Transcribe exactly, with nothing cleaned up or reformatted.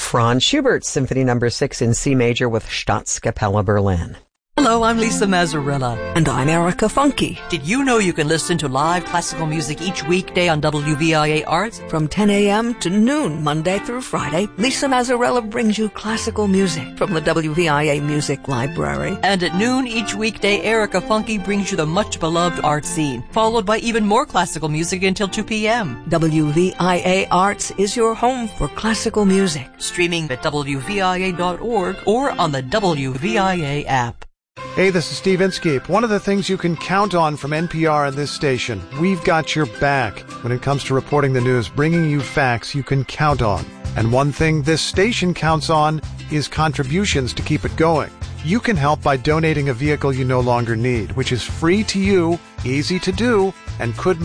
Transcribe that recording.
Franz Schubert, Symphony Number six in C major with Staatskapelle Berlin. Hello, I'm Lisa Mazzarella. And I'm Erica Funke. Did you know you can listen to live classical music each weekday on W V I A Arts? From ten a.m. to noon, Monday through Friday, Lisa Mazzarella brings you classical music from the W V I A Music Library. And at noon each weekday, Erica Funke brings you the much-beloved art scene, followed by even more classical music until two p.m. W V I A Arts is your home for classical music. Streaming at W V I A dot org or on the W V I A app. Hey, this is Steve Inskeep. One of the things you can count on from N P R and this station, we've got your back when it comes to reporting the news, bringing you facts you can count on. And one thing this station counts on is contributions to keep it going. You can help by donating a vehicle you no longer need, which is free to you, easy to do, and could